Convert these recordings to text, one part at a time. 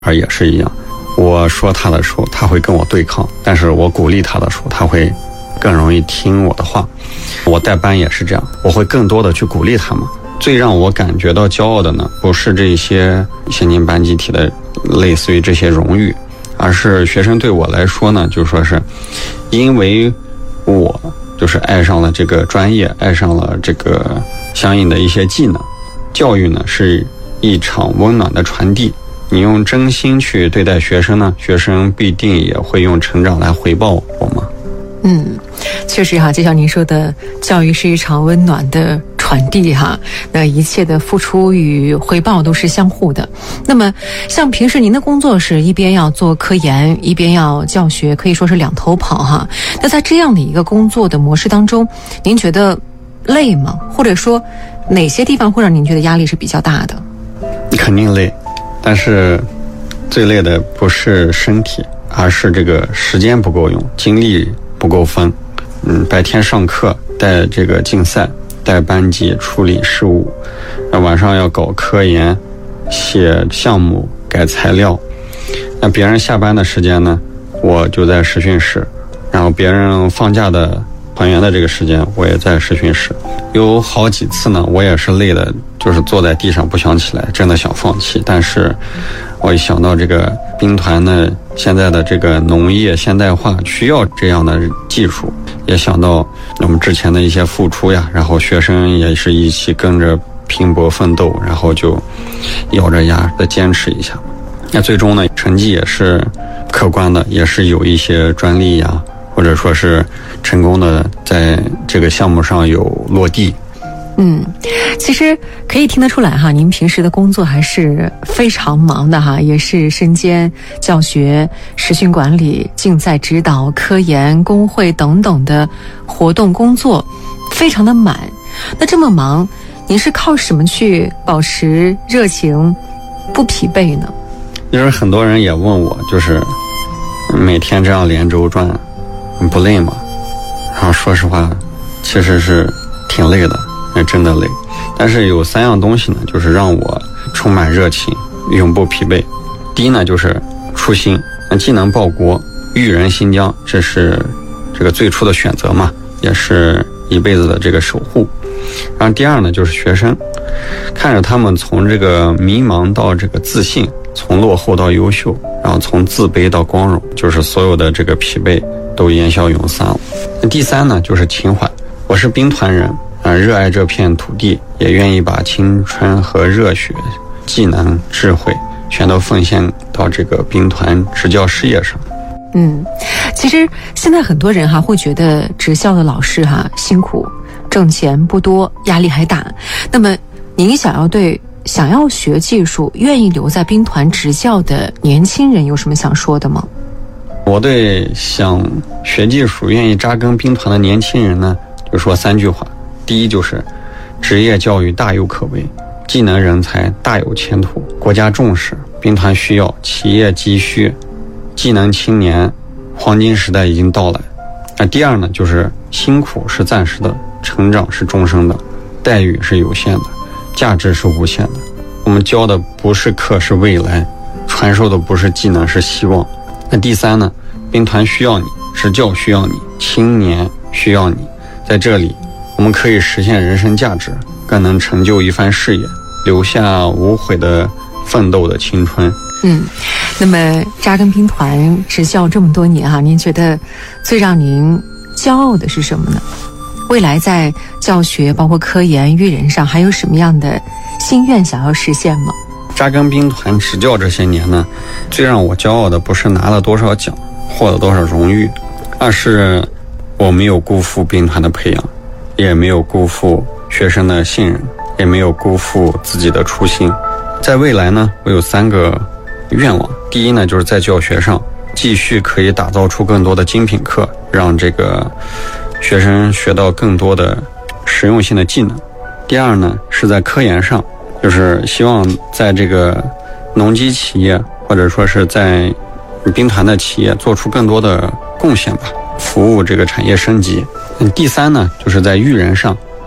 而也是一样，我说他的时候他会跟我对抗，但是我鼓励他的时候他会更容易听我的话。我带班也是这样，我会更多的去鼓励他们。最让我感觉到骄傲的呢，不是这些先进班集体的类似于这些荣誉，而是学生对我来说呢，就说是因为我就是爱上了这个专业，爱上了这个相应的一些技能。教育呢是一场温暖的传递，你用真心去对待学生呢，学生必定也会用成长来回报我们。 确实哈，就像您说的，教育是一场温暖的传递哈，那一切的付出与回报都是相互的。那么像平时您的工作是一边要做科研，一边要教学，可以说是两头跑哈。那在这样的一个工作的模式当中，您觉得累吗？或者说哪些地方会让您觉得压力是比较大的？ 肯定累，但是最累的不是身体，而是这个时间不够用，精力不够分。白天上课带这个竞赛，带班级处理事务，晚上要搞科研，写项目，改材料。那别人下班的时间呢，我就在实训室，然后别人放假的团员的这个时间我也在实训室。有好几次呢，我也是累的，就是坐在地上不想起来，真的想放弃。但是我一想到这个兵团呢，现在的这个农业现代化需要这样的技术，也想到我们之前的一些付出呀，然后学生也是一起跟着拼搏奋斗，然后就咬着牙的坚持一下。那最终呢，成绩也是客观的，也是有一些专利呀，或者说是成功的在这个项目上有落地。 其实可以听得出来哈，您平时的工作还是非常忙的哈，也是身兼教学、实训管理、竞赛指导、科研、工会等等的活动工作，非常的满。那这么忙，您是靠什么去保持热情不疲惫呢？ 就是很多人也问我，就是每天这样连轴转不累吗？然后说实话，其实是挺累的，真的累。但是有3样东西呢，就是让我充满热情，永不疲惫。第一呢，就是初心，既能报国，育人新疆，这是这个最初的选择嘛，也是一辈子的这个守护。然后第二呢，就是学生，看着他们从这个迷茫到这个自信，从落后到优秀，然后从自卑到光荣，就是所有的这个疲惫都烟消云散了。第三呢，就是情怀，我是兵团人，热爱这片土地，也愿意把青春和热血、技能、智慧全都奉献到这个兵团执教事业上。 其实现在很多人会觉得职校的老师辛苦，挣钱不多，压力还大。那么您想要对想要学技术、愿意留在兵团执教的年轻人有什么想说的吗？ 我对想学技术、愿意扎根兵团的年轻人呢，就说3句话。第一就是职业教育大有可为，技能人才大有前途，国家重视，兵团需要，企业急需，技能青年黄金时代已经到来。第二呢，就是辛苦是暂时的，成长是终生的，待遇是有限的，价值是无限的。我们教的不是课，是未来，传授的不是技能，是希望。第三呢，兵团需要你，执教需要你，青年需要你，在这里我们可以实现人生价值，更能成就一番事业，留下无悔的奋斗的青春。 那么扎根兵团执教这么多年您觉得最让您骄傲的是什么呢？未来在教学包括科研育人上还有什么样的心愿想要实现吗？ 扎根兵团执教这些年呢，最让我骄傲的不是拿了多少奖，获了多少荣誉，而是我没有辜负兵团的培养，也没有辜负学生的信任，也没有辜负自己的初心。在未来呢，我有3个愿望。第一呢，就是在教学上继续可以打造出更多的精品课，让这个学生学到更多的实用性的技能。第二呢，是在科研上，就是希望在这个农机企业或者说是在兵团的企业做出更多的贡献吧，服务这个产业升级。第三呢，就是在育人上，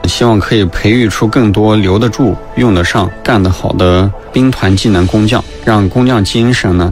希望可以培育出更多留得住、用得上、干得好的兵团技能工匠，让工匠精神呢